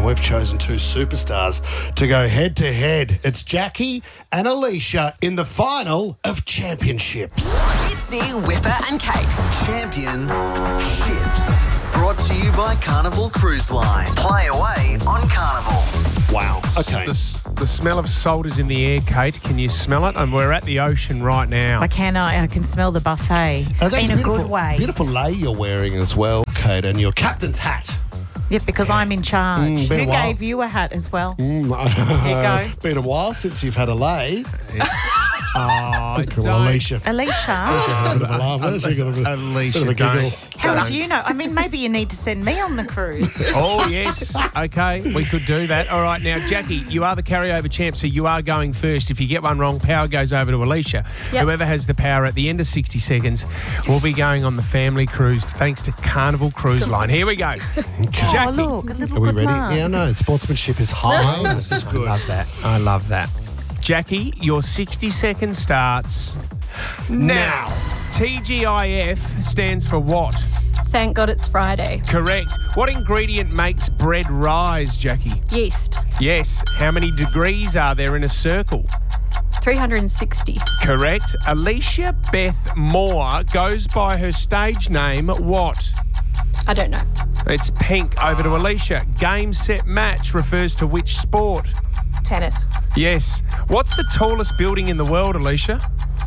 we've chosen two superstars to go head-to-head. It's Jackie and Alicia in the final of Championships. Fitzy, Whipper and Kate. Championships. Brought to you by Carnival Cruise Line. Play away on Carnival. Wow. Okay. The smell of salt is in the air, Kate. Can you smell it? And we're at the ocean right now. I can smell the buffet Oh, that's in a good way. Beautiful lay you're wearing as well, Kate, and your captain's hat. Yep, because I'm in charge. been a Who while. gave you a hat as well? There you go. Been a while since you've had a lay. Oh, Alicia. Alicia, Alicia, don't. how do you know? I mean, maybe you need to send me on the cruise. Oh, yes. Okay, we could do that. All right, now, Jackie, you are the carryover champ, so you are going first. If you get one wrong, power goes over to Alicia. Yep. Whoever has the power at the end of 60 seconds will be going on the family cruise thanks to Carnival Cruise Line. Here we go. Jackie. Oh, look, a little Are we good ready? luck. Yeah, no, sportsmanship is high. This is good. I love that. Jackie, your 60 seconds starts now. TGIF stands for what? Thank God it's Friday. Correct. What ingredient makes bread rise, Jackie? Yeast. Yes. How many degrees are there in a circle? 360. Correct. Alicia Beth Moore goes by her stage name what? I don't know. It's Pink. Over to Alicia. Game, set, match refers to which sport? Tennis. Yes. What's the tallest building in the world, Alicia?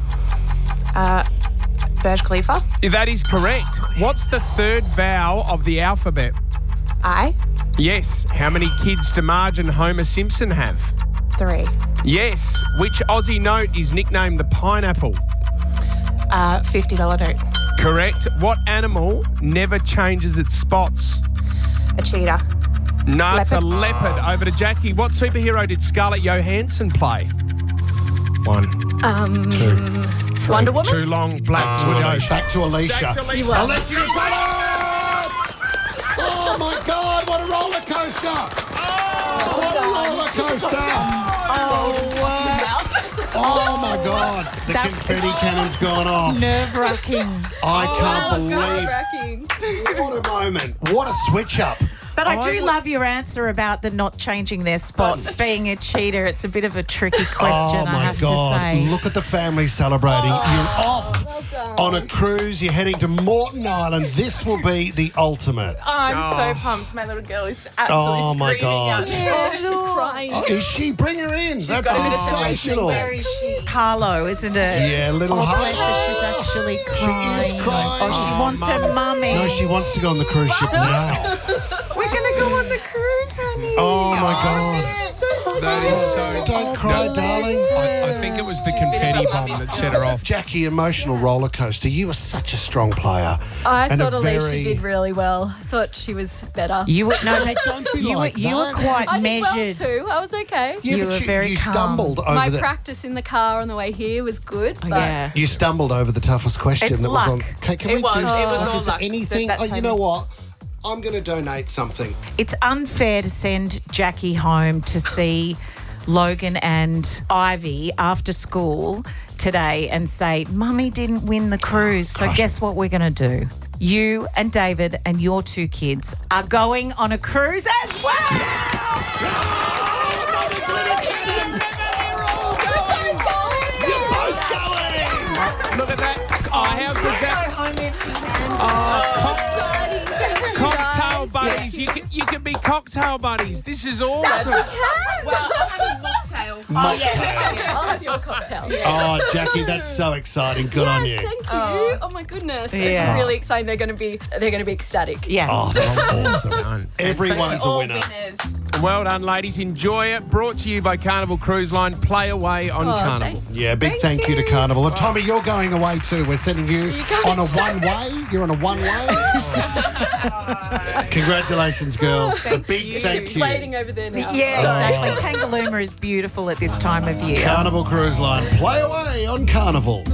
Burj Khalifa. That is correct. What's the third vowel of the alphabet? I. Yes. How many kids do Marge and Homer Simpson have? 3. Yes. Which Aussie note is nicknamed the pineapple? $50 note. Correct. What animal never changes its spots? A cheetah. No, it's a Leopard. leopard. Over to Jackie. What superhero did Scarlett Johansson play? 1, 2, Wonder Woman. Too long. Black to Alicia. Back to Alicia. Back to Alicia. You won. Alicia, you got it! Oh, my God, what a roller coaster! What a roller coaster! Oh, my God. The confetti cannon's gone off. Nerve-wracking. I can't believe. What a moment. What a switch up. But I do love your answer about the not changing their spots. Being a cheater, it's a bit of a tricky question, Oh, I my have God. to say. Look at the family celebrating. You're off on a cruise. You're heading to Moreton Island. This will be the ultimate. I'm so pumped. My little girl is absolutely Oh, my screaming God. out. Oh, she's crying. Oh, is she? Bring her in. That's got a bit of sensational. Where is she? Harlow, isn't it? Yeah, little Oh, Harlow. bless her, she's actually crying. She is crying. Oh, she wants her mummy. No, she wants to go on the cruise ship now. We're going to go on the cruise, honey. Oh, my God. That is so... Don't cry, darling. I think it was the confetti bomb that set her off. Jackie, emotional roller coaster. You were such a strong player. I And a thought Alicia very- did really well. I thought she was better. You were Don't be you like were you were that. quite I did measured. well too. I was okay. Yeah, You but were very you calm. stumbled over My the... practice in the car on the way here was good. But Yeah. You stumbled over the toughest question It's that was on. luck. Okay, can It we was. do It was all is there luck anything? that Oh, you time. know what? I'm going to donate something. It's unfair to send Jackie home to see Logan and Ivy after school today and say, Mummy didn't win the cruise. So guess what we're going to do? You and David and your 2 kids are going on a cruise as well. Look at that. Oh, how good's that? Cocktail buddies. You can be cocktail buddies. This is awesome. Well, I'll have a mocktail. I'll have your cocktail. Oh, Jackie, that's so exciting. Good on you. Thank you. Oh my goodness. Yeah. It's really exciting. They're going to be ecstatic. Yeah. Oh, that's awesome. Done. Everyone's a All winner. winners. Well done, ladies. Enjoy it. Brought to you by Carnival Cruise Line. Play away on Carnival. Thanks. Yeah, big thank you to Carnival. And Tommy, you're going away too. We're sending you going on a too? one-way. You're on a one-way. Congratulations, girls. A big you. thank She's you. waiting over there now. Yeah, exactly. Tangaluma is beautiful at this time of year. Carnival Cruise Line. Play away on Carnival.